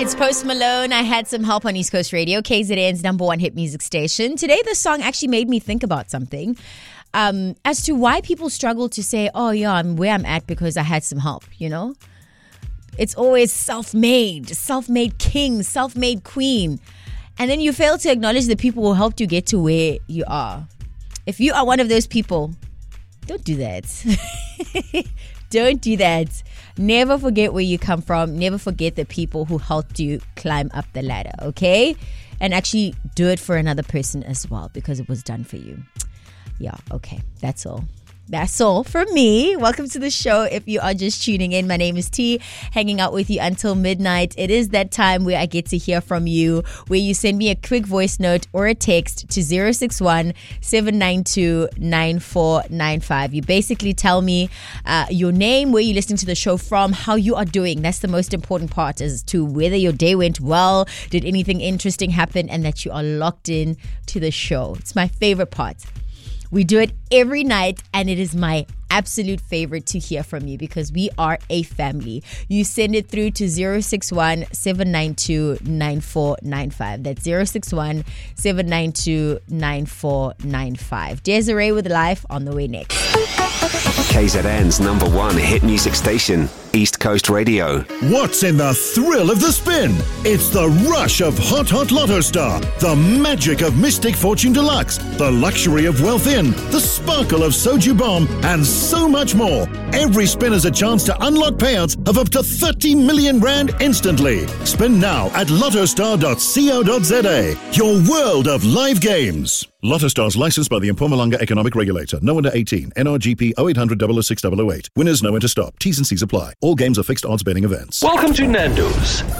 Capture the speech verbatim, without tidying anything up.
It's Post Malone. I had some help on East Coast Radio, K Z N's number one hit music station. Today, the song actually made me think about something um, as to why people struggle to say, oh, yeah, I'm where I'm at because I had some help, you know? It's always self-made, self-made king, self-made queen. And then you fail to acknowledge the people who helped you get to where you are. If you are one of those people, don't do that. Don't do that. Never forget where you come from. Never forget the people who helped you climb up the ladder, okay? And actually do it for another person as well because it was done for you. Yeah, okay. That's all. That's all from me. Welcome to the show. If you are just tuning in, my name is T, hanging out with you until midnight. It is that time where I get to hear from you, where you send me a quick voice note or a text to zero six one, seven nine two, nine four nine five. You basically tell me uh, your name, where you're listening to the show from, how you are doing. That's the most important part, as to whether your day went well, did anything interesting happen, and that you are locked in to the show. It's my favorite part. We do it every night, and it is my absolute favorite to hear from you because we are a family. You send it through to zero six one, seven nine two, nine four nine five. That's zero six one, seven nine two, nine four nine five. Desiree with Life on the way next. K Z N's number one hit music station, East Coast Radio. What's in the thrill of the spin? It's the rush of Hot Hot Lotto Star, the magic of Mystic Fortune Deluxe, the luxury of Wealth In, the sparkle of Soju Bomb, and so much more. Every spin is a chance to unlock payouts of up to thirty million rand instantly. Spin now at lottostar dot co dot za. Your world of live games. Lotto Stars licensed by the Mpumalanga Economic Regulator. No under eighteen. N R G P oh eight hundred, double oh six, double oh eight. Winners know when to stop. T's and C's apply. All games are fixed odds betting events. Welcome to Nando's.